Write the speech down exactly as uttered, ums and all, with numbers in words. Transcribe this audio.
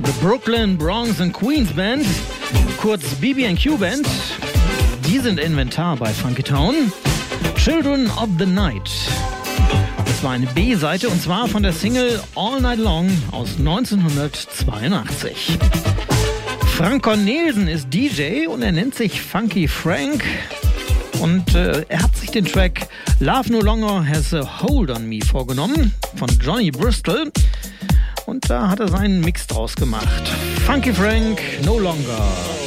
The Brooklyn, Bronx and Queens Band, kurz B B and Q Band. Die sind Inventar bei Funky Town. Children of the Night. Das war eine B-Seite und zwar von der Single All Night Long aus neunzehnhundertzweiundachtzig. Frank Cornelsen ist D J und er nennt sich Funky Frank. Und äh, er hat sich den Track Love No Longer Has a Hold on Me vorgenommen von Johnny Bristol. Und da hat er seinen Mix draus gemacht. Funky Frank, No Longer.